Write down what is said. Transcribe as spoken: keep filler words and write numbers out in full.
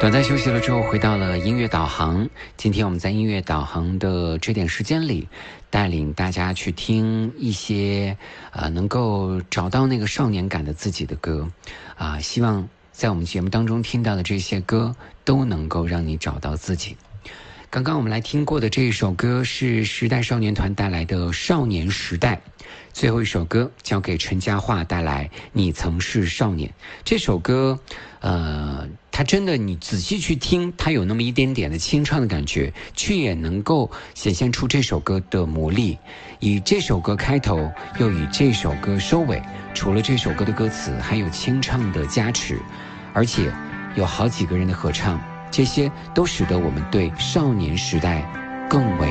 短暂休息了之后，回到了音乐导航。今天我们在音乐导航的这点时间里，带领大家去听一些呃能够找到那个少年感的自己的歌啊、呃，希望在我们节目当中听到的这些歌都能够让你找到自己。刚刚我们来听过的这一首歌是时代少年团带来的《少年时代》，最后一首歌交给陈嘉桦带来《你曾是少年》。这首歌呃，它真的你仔细去听，它有那么一点点的清唱的感觉，却也能够显现出这首歌的魔力。以这首歌开头，又以这首歌收尾，除了这首歌的歌词，还有清唱的加持，而且有好几个人的合唱，这些都使得我们对少年时代更为